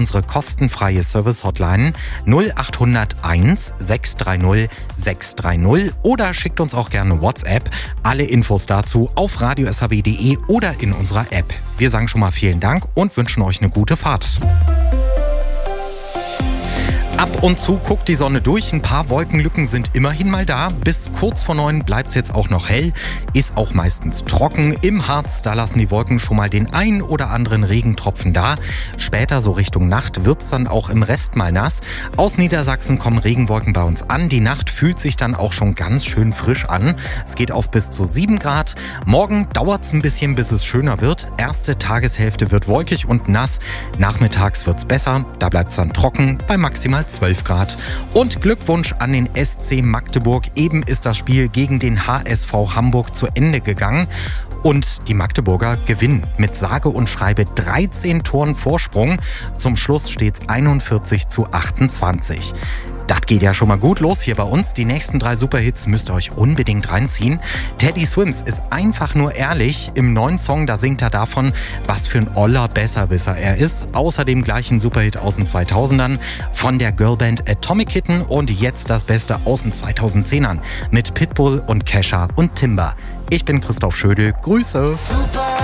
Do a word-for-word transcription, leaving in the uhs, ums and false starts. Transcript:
unsere kostenfreie Service-Hotline null acht null eins sechs drei null sechs drei null oder schickt uns auch gerne WhatsApp. Alle Infos dazu auf radio s h w punkt d e oder in unserer App. Wir sagen schon mal vielen Dank und wünschen euch eine gute Fahrt. Ab und zu guckt die Sonne durch, ein paar Wolkenlücken sind immerhin mal da. Bis kurz vor neun bleibt es jetzt auch noch hell, ist auch meistens trocken. Im Harz, da lassen die Wolken schon mal den ein oder anderen Regentropfen da. Später, so Richtung Nacht, wird es dann auch im Rest mal nass. Aus Niedersachsen kommen Regenwolken bei uns an. Die Nacht fühlt sich dann auch schon ganz schön frisch an. Es geht auf bis zu sieben Grad. Morgen dauert es ein bisschen, bis es schöner wird. Erste Tageshälfte wird wolkig und nass. Nachmittags wird es besser, da bleibt es dann trocken bei maximal zwölf Grad. Und Glückwunsch an den S C Magdeburg. Eben ist das Spiel gegen den H S V Hamburg zu Ende gegangen. Und die Magdeburger gewinnen mit sage und schreibe dreizehn Toren Vorsprung. Zum Schluss steht es einundvierzig zu achtundzwanzig. Das geht ja schon mal gut los hier bei uns. Die nächsten drei Superhits müsst ihr euch unbedingt reinziehen. Teddy Swims ist einfach nur ehrlich. Im neuen Song, da singt er davon, was für ein oller Besserwisser er ist. Außerdem gleich ein Superhit aus den zweitausendern von der Girlband Atomic Kitten und jetzt das Beste aus den zweitausendzehnern mit Pitbull und Kesha und Timber. Ich bin Christoph Schödel. Grüße. Super.